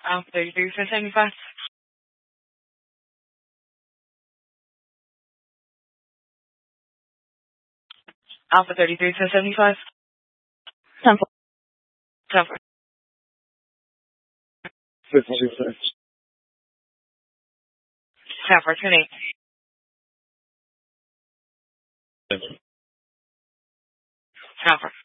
Alpha 33 for 75. Alpha 33 for 75. 10 4. 10 4. 52 6. 10 4 28. 10 4.